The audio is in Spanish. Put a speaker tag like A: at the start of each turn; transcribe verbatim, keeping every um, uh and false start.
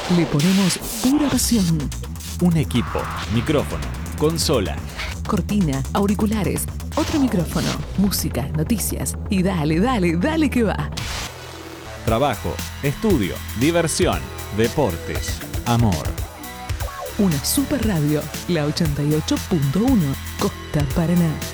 A: Le ponemos pura pasión.
B: Un equipo, micrófono, consola,
A: Cortina, auriculares, otro micrófono, música, noticias y dale, dale, dale que va.
B: trabajo, estudio, diversión, deportes, amor.
A: Una super radio, la ochenta y ocho punto uno, Costa Paraná.